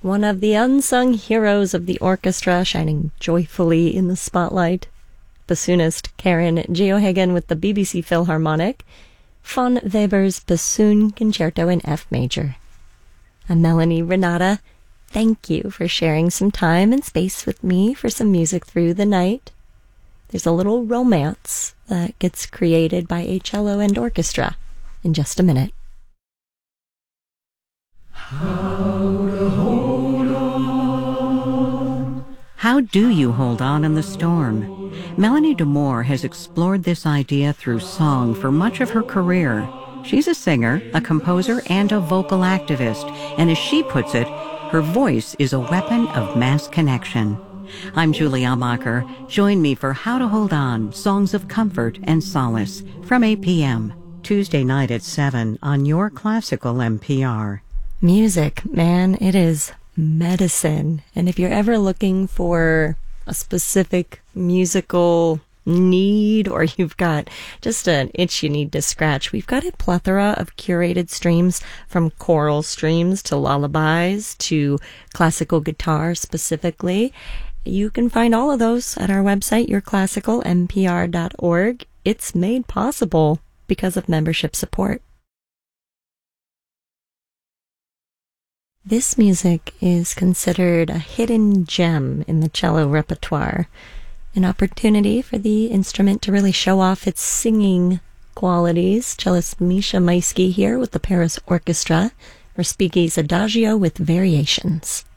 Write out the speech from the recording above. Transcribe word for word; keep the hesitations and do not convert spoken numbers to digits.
one of the unsung heroes of the orchestra, shining joyfully in the spotlight. Bassoonist Karen Geohagen with the B B C Philharmonic, von Weber's Bassoon Concerto in F major. I'm Melanie Renata. Thank you for sharing some time and space with me for some music through the night. There's a little romance that gets created by a cello and orchestra in just a minute. How to hold on. How do you hold on in the storm? Melanie DeMore has explored this idea through song for much of her career. She's a singer, a composer, and a vocal activist, and as she puts it, her voice is a weapon of mass connection. I'm Julie Almacher. Join me for How to Hold On, Songs of Comfort and Solace from eight p.m. Tuesday night at seven on your classical N P R. Music, man, it is medicine. And if you're ever looking for a specific musical need, or you've got just an itch you need to scratch, we've got a plethora of curated streams, from choral streams to lullabies to classical guitar specifically. You can find all of those at our website, your classical N P R dot org. It's made possible because of membership support. This music is considered a hidden gem in the cello repertoire, an opportunity for the instrument to really show off its singing qualities. Cellist Misha Maisky here with the Paris Orchestra, Respighi's Adagio with Variations.